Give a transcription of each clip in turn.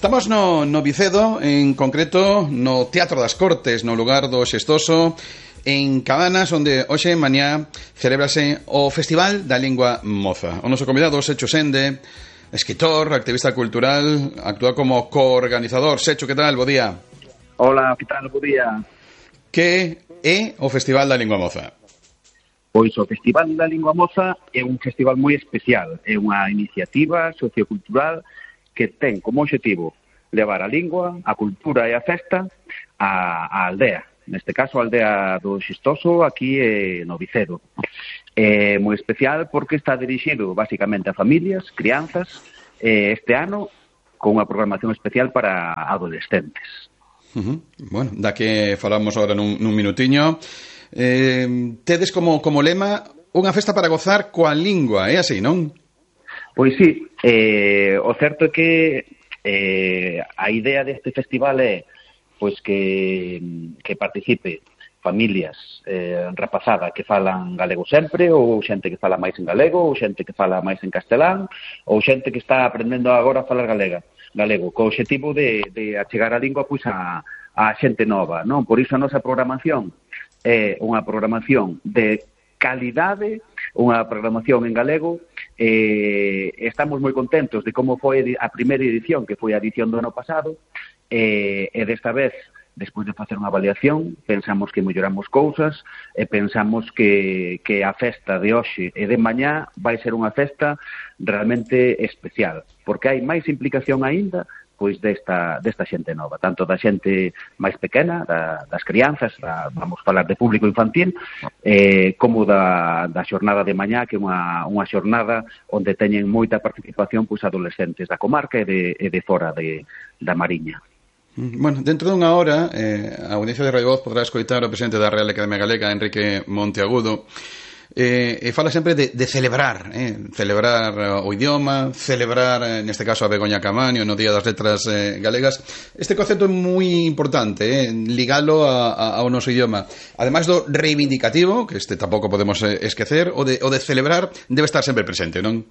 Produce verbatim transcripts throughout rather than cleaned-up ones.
Estamos no, no Vicedo, en concreto no Teatro das Cortes, no lugar do Xestoso, en Cabanas, onde hoxe mañá celebrase o Festival da Lingua Moza. O noso convidado, Secho Sende, escritor, activista cultural, actúa como coorganizador. Secho, que tal? Bo día. Hola, que tal? Bo día. Que é o Festival da Lingua Moza? Pois o Festival da Lingua Moza é un festival moi especial. É unha iniciativa sociocultural que ten como objetivo levar a lingua, a cultura e a festa á, á aldea. Neste caso, a aldea do Xestoso, aquí eh, no Vicedo. É moi especial porque está dirixido basicamente a familias, crianzas, eh, este ano con unha programación especial para adolescentes. Uh-huh. Bueno, da que falamos agora nun, nun minutiño. Eh, tedes como, como lema unha festa para gozar coa lingua, é así, non? Pois sí, eh, o certo é que eh, a idea deste festival é pois que, que participe familias eh, rapazada que falan galego sempre, ou xente que fala máis en galego, ou xente que fala máis en castelán, ou xente que está aprendendo agora a falar galega, galego, co objetivo de, de achegar a lingua pois a, a xente nova, non? Por iso a nosa programación é unha programación de calidade, unha programación en galego. Eh, estamos moi contentos de como foi a primeira edición, que foi a edición do ano pasado, eh, e desta vez, despois de facer unha avaliación, pensamos que melloramos cousas e pensamos que, que a festa de hoxe e de mañá vai ser unha festa realmente especial, porque hai máis implicación aínda pois desta, desta xente nova, tanto da xente máis pequena, da, das crianzas, da, vamos falar de público infantil, eh, como da, da xornada de mañá, que é unha, unha xornada onde teñen moita participación pois adolescentes da comarca e de, e de fora de, da Mariña. Bueno, dentro dunha hora, eh, a audiencia de Radio Voz podrá escoitar o presidente da Real Academia Galega, Enrique Monteagudo, Eh, e fala sempre de, de celebrar eh, celebrar uh, o idioma, celebrar eh, neste caso a Begoña Caamaño no Día das Letras eh, Galegas. Este concepto é moi importante, eh, ligalo a, a, ao noso idioma, ademais do reivindicativo, que este tampouco podemos eh, esquecer, o de, o de celebrar debe estar sempre presente, non?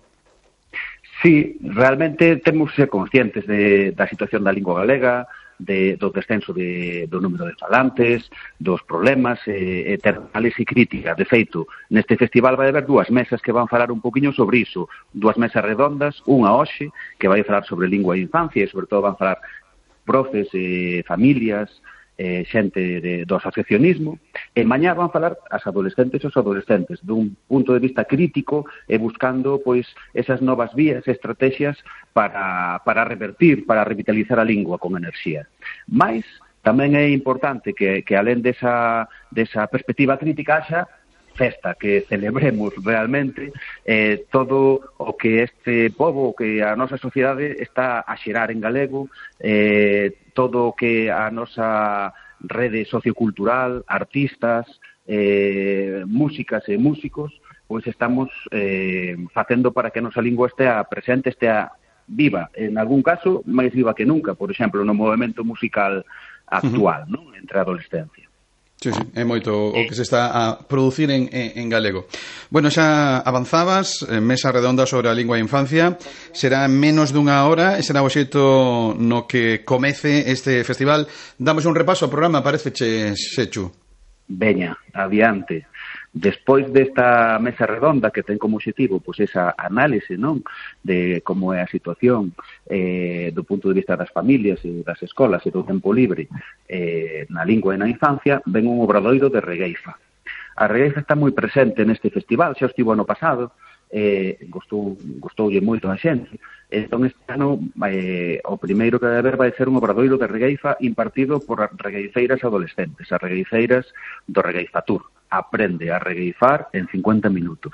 Sí, realmente temos que ser conscientes de, da situación da lingua galega, de, do descenso de, do número de falantes, dos problemas, e, e ter análise crítica. De feito, neste festival vai haber dúas mesas que van falar un poquinho sobre iso, dúas mesas redondas, unha hoxe, que vai falar sobre lingua e infancia, e sobre todo van falar profes, e familias, eh, xente de, do asociacionismo, e mañá van falar as adolescentes e os adolescentes dun punto de vista crítico e buscando pois esas novas vías e estrategias para, para revertir, para revitalizar a lingua con enerxía. Mais tamén é importante que, que alén desa, desa perspectiva crítica haxa festa, que celebremos realmente eh, todo o que este pobo, que a nosa sociedade está a xerar en galego, eh, todo o que a nosa rede sociocultural, artistas, eh, músicas e músicos, pois estamos eh, facendo para que a nosa lingua estea presente, estea viva, en algún caso máis viva que nunca, por exemplo, no movimento musical actual, uh-huh. non? Entre a adolescencia. Sí, sí, é moito o que se está a producir en, en, en galego. Bueno, xa avanzabas, en mesa redonda sobre a lingua e infancia, será menos dunha hora e será o xeito no que comece este festival. Damos un repaso ao programa, pareceche, Sechu? Veña, adiante. Despois desta mesa redonda que ten como objetivo pois esa análise, non, de como é a situación eh, do punto de vista das familias e das escolas e do tempo libre eh, na lingua e na infancia, ven un obradoiro de regueifa. A regueifa está moi presente neste festival, xa estivo ano pasado, eh, gostou, gostoulle moito a xente. Entón este ano eh, o primeiro que vai haber vai ser un obradoiro de regueifa impartido por regueifeiras adolescentes, as regueifeiras do Regueifa Tour. Aprende a regueifar en cincuenta minutos.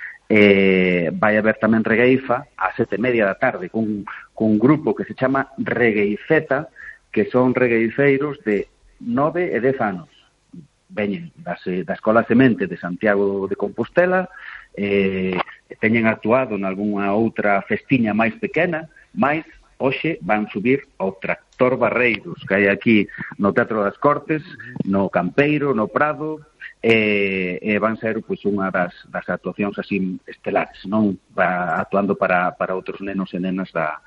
Eh, vai haber tamén regueifa a sete e media da tarde cun, cun grupo que se chama Regueifeta, que son regueifeiros de nove e dez anos. Veñen das, da Escola Semente de Santiago de Compostela, eh, teñen actuado en algunha outra festiña máis pequena, máis hoxe van subir ao Tractor Barreiros, que hai aquí no Teatro das Cortes, no Campeiro, no Prado, e, e van ser pois unha das, das actuacións así estelares, non? Va actuando para, para outros nenos e nenas da,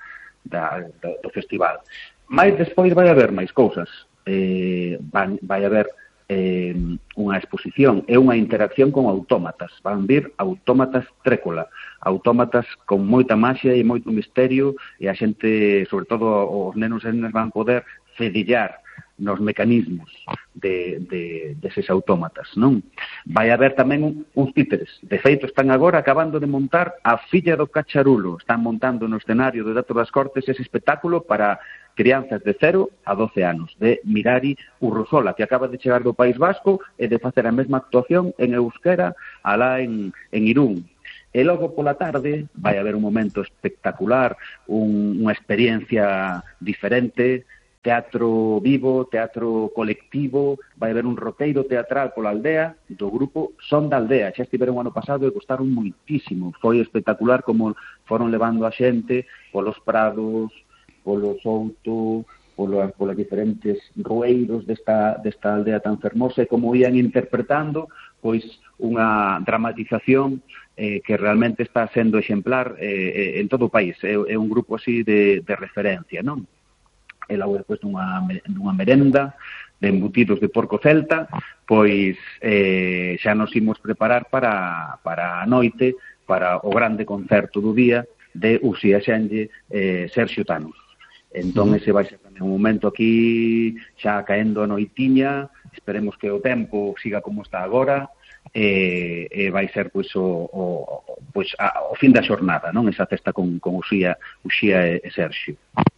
da, do, do festival. Mais despois vai haber máis cousas. Eh, van, vai haber eh, unha exposición e unha interacción con autómatas. Van vir autómatas trécola, autómatas con moita maxia e moito misterio, e a xente, sobre todo os nenos e nenas, van poder cedillar nos mecanismos de, de, deses autómatas, non? Vai haber tamén un, uns títeres. De feito, están agora acabando de montar a Filla do Cacharulo. Están montando no escenario de Teatro das Cortes ese espectáculo para crianzas de cero a doce anos, de Mirari Urrozola, que acaba de chegar do País Vasco e de facer a mesma actuación en euskera alá en, en Irún. E logo pola tarde vai haber un momento espectacular, un, unha experiencia diferente, teatro vivo, teatro colectivo, vai haber un roteiro teatral pola aldea do grupo Son da Aldea. Xa estiveron o ano pasado e gostaron moitísimo. Foi espectacular como foron levando a xente polos prados, polo souto, polas, polas diferentes rueiros desta, desta aldea tan fermosa, e como ian interpretando pois unha dramatización eh, que realmente está sendo exemplar eh, en todo o país. É, é un grupo así de, de referencia, non? E logo depois dunha, dunha merenda de embutidos de porco celta, pois eh, xa nos imos preparar para, para a noite, para o grande concerto do día de Uxía Xenlle eh, Serxio Thanos. Entón, ese vai ser tamén un momento aquí xa caendo a noitiña, esperemos que o tempo siga como está agora, e, e vai ser pois o, o, pois, a, o fin da xornada, non? Esa festa con, con Uxía, Uxía e, e Serxio.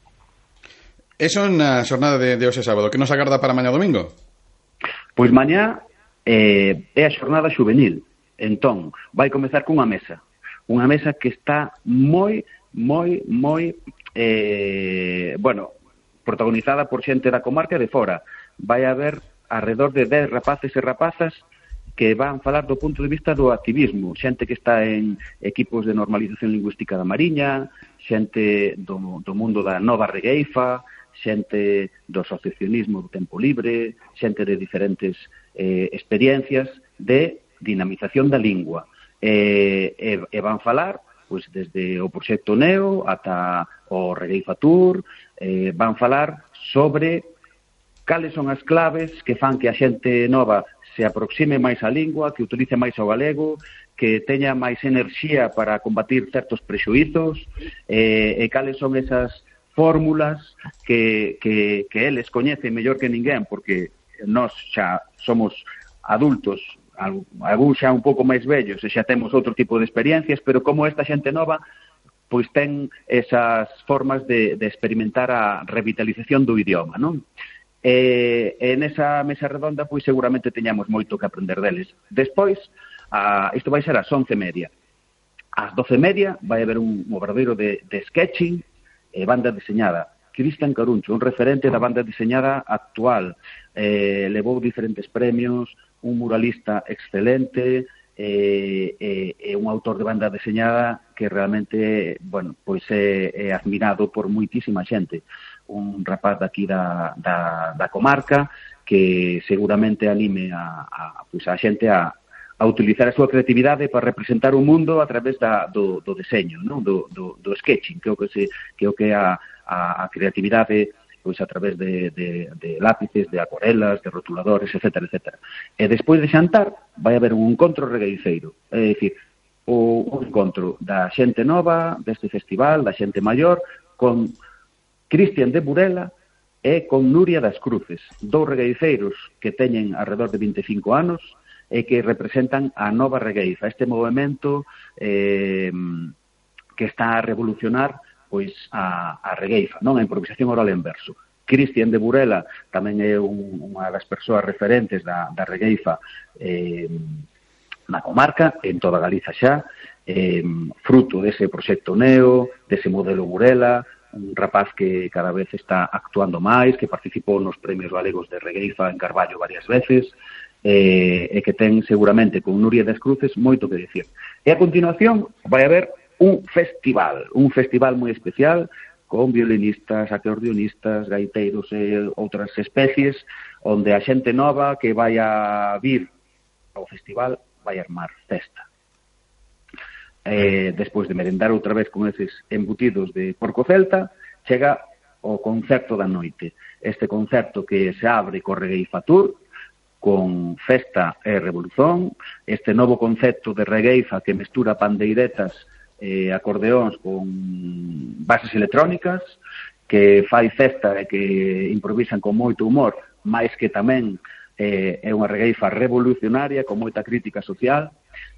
Eso na xornada de, de hoxe sábado. Que nos agarda para mañá domingo? Pois mañá eh, é a xornada juvenil. Entón, vai comezar cunha mesa. Unha mesa que está moi, moi, moi, eh, bueno, protagonizada por xente da comarca de fora. Vai haber alrededor de dez rapaces e rapazas que van falar do punto de vista do activismo. Xente que está en equipos de normalización lingüística da Mariña, xente do, do mundo da nova regueifa, xente do asociacionismo do tempo libre, xente de diferentes eh, experiencias de dinamización da lingua. E, e, e van falar pois, desde o proxecto Neo ata o Regueifa Tour, eh, van falar sobre cales son as claves que fan que a xente nova se aproxime máis á lingua, que utilice máis o galego, que teña máis enerxía para combatir certos prexuizos, eh, e cales son esas fórmulas que, que, que eles coñecen mellor que ninguén, porque nós xa somos adultos, algún xa un pouco máis vellos, e xa temos outro tipo de experiencias, pero como esta xente nova pois ten esas formas de, de experimentar a revitalización do idioma, non? E, e nesa mesa redonda pois seguramente teñamos moito que aprender deles. Despois, a, isto vai ser ás once e media. Ás doce e media vai haber un obradoiro de, de sketching e banda deseñada. Cristian Caruncho, un referente da banda deseñada actual. Eh, levou diferentes premios, un muralista excelente, e eh, eh, un autor de banda deseñada que realmente, bueno, pois é, é admirado por moitísima xente. Un rapaz daqui da, da, da comarca que seguramente anime a, a, pois a xente a, a utilizar a súa creatividade para representar o mundo a través da, do, do deseño, non? Do, do, do sketching, que é o que, se, que, é o que é a, a, a creatividade pois a través de, de, de lápices, de acuarelas, de rotuladores, etcétera, etcétera. E despois de xantar vai haber un encontro regueiceiro, é dicir, o, un encontro da xente nova deste festival, da xente maior, con Cristian de Burela e con Nuria das Cruces, dous regueiceiros que teñen alrededor de vinte e cinco anos e que representan a nova regueifa, este movimento eh, que está a revolucionar pois a, a regueifa, non? A improvisación oral en verso. Cristian de Burela tamén é un, unha das persoas referentes da, da regueifa eh, na comarca, en toda Galiza xa, eh, fruto dese proxecto Neo, dese modelo Burela, un rapaz que cada vez está actuando máis, que participou nos premios galegos de regueifa en Carballo varias veces, eh, e que ten seguramente con Nuria das Cruces moito que dicir. E a continuación vai haber un festival, un festival moi especial, con violinistas, acordeonistas, gaiteiros e outras especies, onde a xente nova que vai a vir ao festival vai armar festa. Eh, despois de merendar outra vez con eses embutidos de porco celta, chega o concerto da noite. Este concerto que se abre co Regueifa Tour, con festa e revolución, este novo concepto de Regueifa que mestura pandeiretas e acordeóns con bases electrónicas, que fai festa e que improvisan con moito humor, máis que tamén eh, é unha Regueifa revolucionaria, con moita crítica social,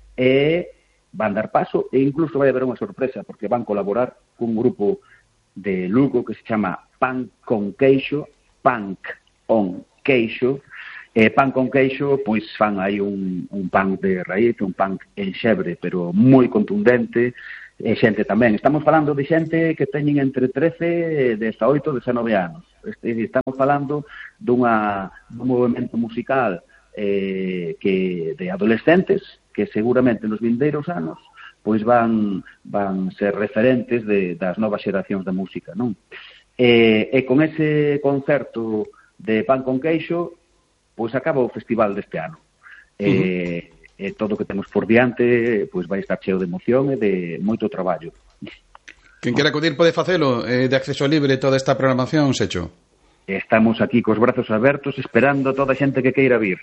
e van dar paso, e incluso vai haber unha sorpresa, porque van colaborar cun grupo de Lugo que se chama Pan con Queixo, Punk on Queixo. E pan con queixo, pois fan aí un, un pan de raíz, un pan en xebre, pero moi contundente, e xente tamén. Estamos falando de xente que teñen entre trece e dezaoito, dezanove anos. Estamos falando dunha, dun movimento musical eh, que de adolescentes que seguramente nos vindeiros anos pois van, van ser referentes de, das novas xeracións da música, non? E, e con ese concerto de pan con queixo, pois acaba o festival deste ano. Uh-huh. E, e todo o que temos por diante pois vai estar cheo de emoción e de moito traballo. Quen quera acudir pode facelo, eh, de acceso libre toda esta programación, Secho? Estamos aquí cos brazos abertos esperando a toda a xente que queira vir.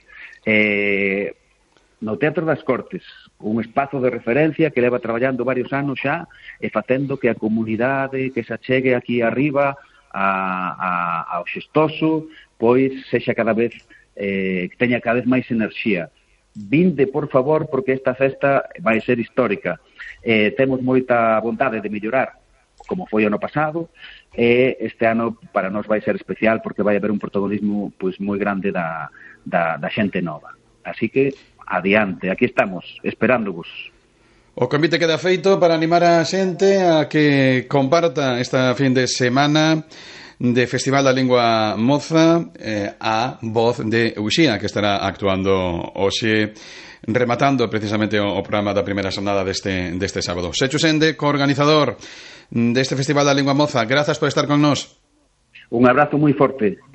Eh, no Teatro das Cortes, un espazo de referencia que leva traballando varios anos xa e facendo que a comunidade que se achegue aquí arriba a, a, ao Xestoso pois sexa cada vez eh, que teña cada vez máis enerxía. Vinde, por favor, porque esta festa vai ser histórica. Eh, temos moita vontade de mellorar, como foi o ano pasado, e este ano para nós vai ser especial porque vai haber un protagonismo pois moi grande da, da, da xente nova. Así que, adiante, aquí estamos, esperándovos. O convite queda feito para animar a xente a que comparta esta fin de semana de Festival da Lingua Moza eh, a voz de Uxía, que estará actuando hoxe, rematando precisamente o, o programa da primeira xornada deste, deste sábado. Sechu Sende, coorganizador deste Festival da Lingua Moza, grazas por estar con nós. Un abrazo moi forte.